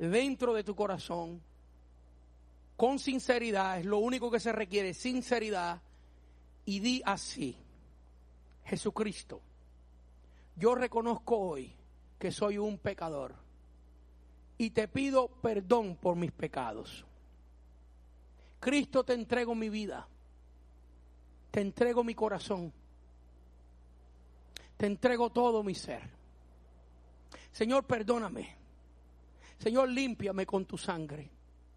dentro de tu corazón, con sinceridad. Es lo único que se requiere, sinceridad. Y di así: Jesucristo, yo reconozco hoy que soy un pecador y te pido perdón por mis pecados. Cristo, te entrego mi vida, te entrego mi corazón, te entrego todo mi ser. Señor, perdóname. Señor, límpiame con tu sangre.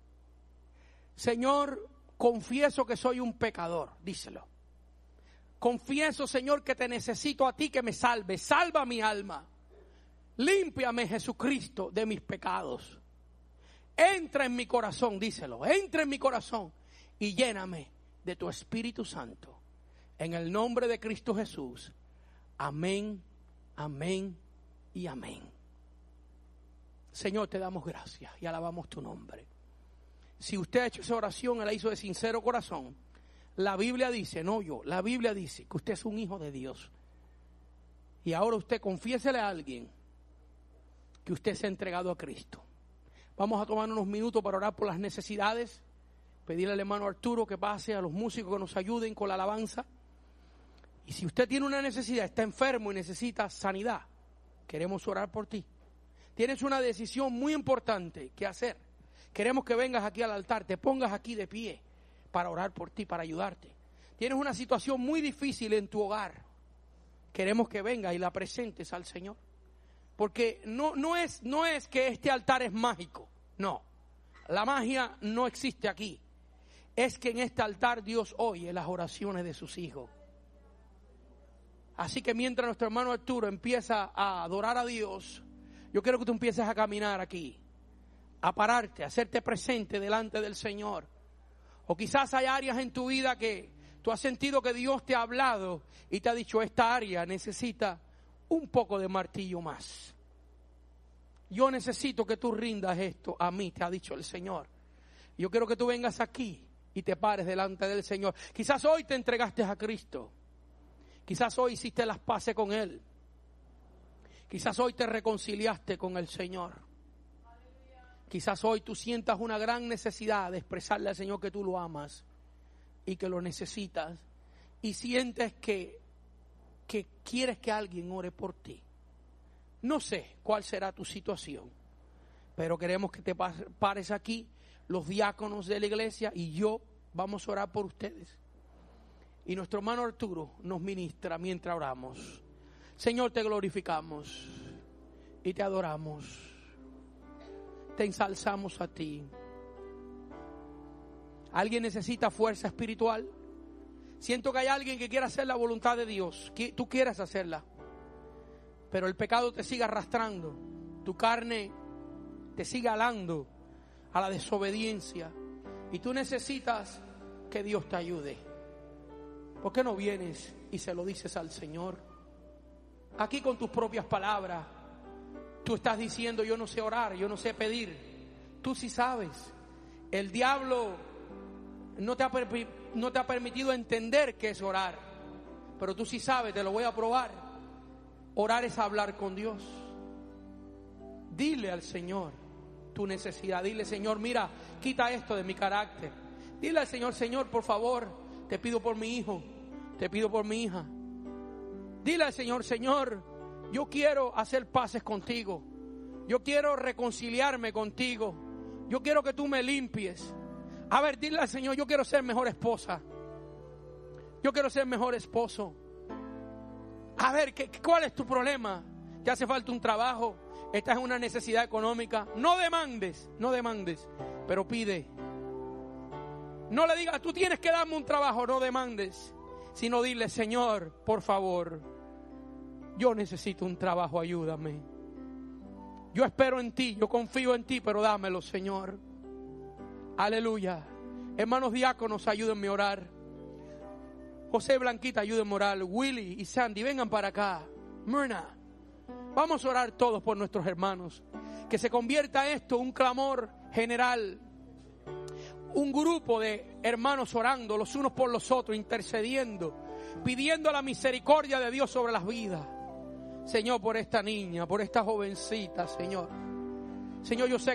Señor, confieso que soy un pecador, díselo. Confieso, Señor, que te necesito a ti, que me salves. Salva mi alma. Límpiame, Jesucristo, de mis pecados. Entra en mi corazón, díselo. Entra en mi corazón y lléname de tu Espíritu Santo. En el nombre de Cristo Jesús. Amén, amén y amén. Señor, te damos gracias y alabamos tu nombre. Si usted ha hecho esa oración, la hizo de sincero corazón. La Biblia dice, no yo, la Biblia dice que usted es un hijo de Dios. Y ahora usted confiésele a alguien que usted se ha entregado a Cristo. Vamos a tomar unos minutos para orar por las necesidades. Pedirle al hermano Arturo que pase, a los músicos que nos ayuden con la alabanza. Y si usted tiene una necesidad, está enfermo y necesita sanidad, queremos orar por ti. Tienes una decisión muy importante que hacer. Queremos que vengas aquí al altar, te pongas aquí de pie para orar por ti, para ayudarte. Tienes una situación muy difícil en tu hogar. Queremos que vengas y la presentes al Señor. Porque no es que este altar es mágico. No, la magia no existe aquí. Es que en este altar Dios oye las oraciones de sus hijos. Así que mientras nuestro hermano Arturo empieza a adorar a Dios, yo quiero que tú empieces a caminar aquí, a pararte, a hacerte presente delante del Señor. O quizás hay áreas en tu vida que tú has sentido que Dios te ha hablado y te ha dicho, esta área necesita un poco de martillo más. Yo necesito que tú rindas esto a mí, te ha dicho el Señor. Yo quiero que tú vengas aquí y te pares delante del Señor. Quizás hoy te entregaste a Cristo. Quizás hoy hiciste las paces con Él. Quizás hoy te reconciliaste con el Señor. Quizás hoy tú sientas una gran necesidad de expresarle al Señor que tú lo amas y que lo necesitas. Y sientes que quieres que alguien ore por ti. No sé cuál será tu situación, pero queremos que te pares aquí, los diáconos de la iglesia y yo vamos a orar por ustedes. Y nuestro hermano Arturo nos ministra mientras oramos. Señor, te glorificamos y te adoramos. Te ensalzamos a ti. ¿Alguien necesita fuerza espiritual? Siento que hay alguien que quiere hacer la voluntad de Dios. Tú quieres hacerla, pero el pecado te sigue arrastrando. Tu carne te sigue alando a la desobediencia. Y tú necesitas que Dios te ayude. ¿Por qué no vienes y se lo dices al Señor? Aquí con tus propias palabras. Tú estás diciendo, yo no sé orar, yo no sé pedir. Tú sí sabes. El diablo no te ha permitido entender qué es orar. Pero tú sí sabes, te lo voy a probar. Orar es hablar con Dios. Dile al Señor tu necesidad. Dile, Señor, mira, quita esto de mi carácter. Dile al Señor, Señor, por favor, te pido por mi hijo, te pido por mi hija. Dile al Señor, Señor, yo quiero hacer paces contigo. Yo quiero reconciliarme contigo. Yo quiero que tú me limpies. A ver, dile al Señor, yo quiero ser mejor esposa. Yo quiero ser mejor esposo. A ver, ¿cuál es tu problema? ¿Te hace falta un trabajo? ¿Estás en una necesidad económica? No demandes, pero pide. No le digas, tú tienes que darme un trabajo, no demandes. Sino dile, Señor, por favor, yo necesito un trabajo, ayúdame. Yo espero en ti, yo confío en ti, pero dámelo, Señor. Aleluya. Hermanos diáconos, ayúdenme a orar. José, Blanquita, ayúdenme a orar. Willy y Sandy, vengan para acá. Myrna, vamos a orar todos por nuestros hermanos. Que se convierta esto en un clamor general. Un grupo de hermanos orando los unos por los otros, intercediendo, pidiendo la misericordia de Dios sobre las vidas. Señor, por esta niña, por esta jovencita, Señor. Señor, yo sé